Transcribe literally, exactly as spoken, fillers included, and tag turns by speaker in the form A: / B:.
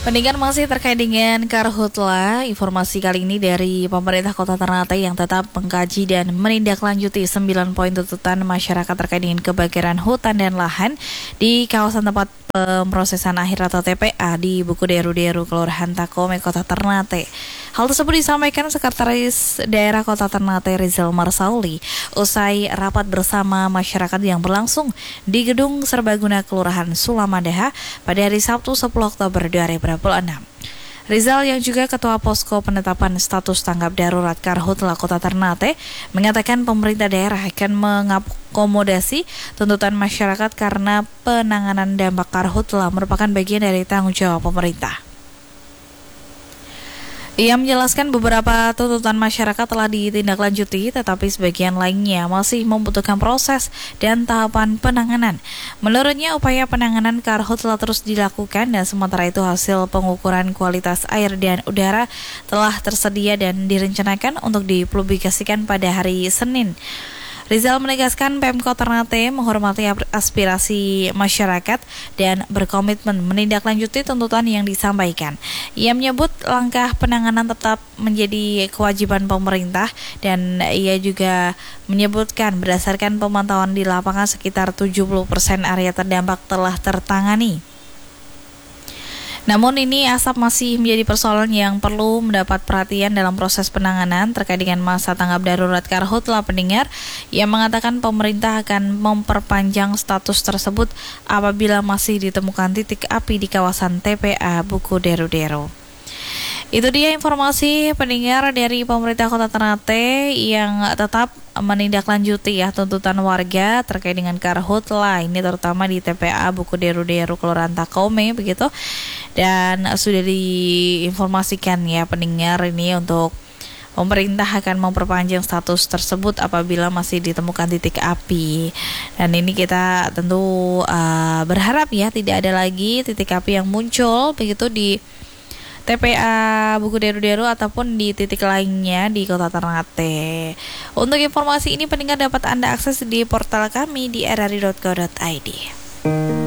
A: Pendengar, masih terkait dengan Karhutla, informasi kali ini dari pemerintah Kota Ternate yang tetap mengkaji dan menindaklanjuti sembilan poin tuntutan masyarakat terkait dengan kebakaran hutan dan lahan di kawasan tempat pemrosesan akhir atau T P A di Buku Deru-Deru, Kelurahan Takome, Kota Ternate. Hal tersebut disampaikan Sekretaris Daerah Kota Ternate Rizal Marsauli usai rapat bersama masyarakat yang berlangsung di Gedung Serbaguna Kelurahan Sulamadaha pada hari Sabtu sepuluh Oktober dua ribu dua puluh enam. Rizal yang juga Ketua Posko Penetapan Status Tanggap Darurat Karhutla Kota Ternate mengatakan pemerintah daerah akan mengakomodasi tuntutan masyarakat karena penanganan dampak Karhutla merupakan bagian dari tanggung jawab pemerintah. Ia menjelaskan beberapa tuntutan masyarakat telah ditindaklanjuti, tetapi sebagian lainnya masih membutuhkan proses dan tahapan penanganan. Menurutnya, upaya penanganan Karhutla terus dilakukan dan sementara itu hasil pengukuran kualitas air dan udara telah tersedia dan direncanakan untuk dipublikasikan pada hari Senin. Rizal menegaskan Pemkot Ternate menghormati aspirasi masyarakat dan berkomitmen menindaklanjuti tuntutan yang disampaikan. Ia menyebut langkah penanganan tetap menjadi kewajiban pemerintah dan ia juga menyebutkan berdasarkan pemantauan di lapangan sekitar tujuh puluh persen area terdampak telah tertangani. Namun ini asap masih menjadi persoalan yang perlu mendapat perhatian dalam proses penanganan terkait dengan masa tanggap darurat Karhutla. Pendengar yang mengatakan pemerintah akan memperpanjang status tersebut apabila masih ditemukan titik api di kawasan T P A Buku Deru-Deru. Itu dia informasi pendengar dari pemerintah Kota Ternate yang tetap menindaklanjuti ya tuntutan warga terkait dengan Karhutla ini terutama di T P A Buku Deru-Deru Kelurahan Takome begitu. Dan sudah diinformasikan ya pendengar ini untuk pemerintah akan memperpanjang status tersebut apabila masih ditemukan titik api. Dan ini kita tentu uh, berharap ya tidak ada lagi titik api yang muncul begitu di T P A Buku Deru-Deru ataupun di titik lainnya di Kota Ternate. Untuk informasi ini pendengar dapat Anda akses di portal kami di r r i dot co dot i d.